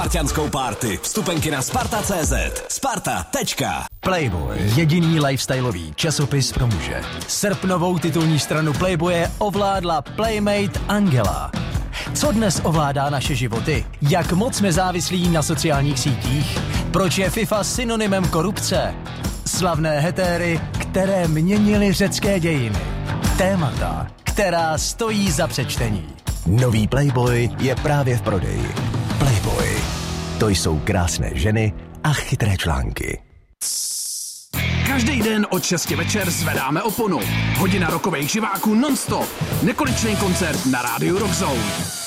Spartanskou party. Vstupenky na Sparta.cz. Sparta. Playboy. Jediný lifestyleový časopis pro muže. Srpnovou titulní stranu Playboye ovládla playmate Angela. Co dnes ovládá naše životy? Jak moc jsme závislí na sociálních sítích? Proč je FIFA synonymem korupce? Slavné hetéry, které měnily řecké dějiny. Témata, která stojí za přečtení. Nový Playboy je právě v prodeji. Playboy. To jsou krásné ženy a chytré články. Každý den od 6 večer zvedáme oponu. Hodina rockových živáků non-stop. Nekonečný koncert na rádiu Rock Zone.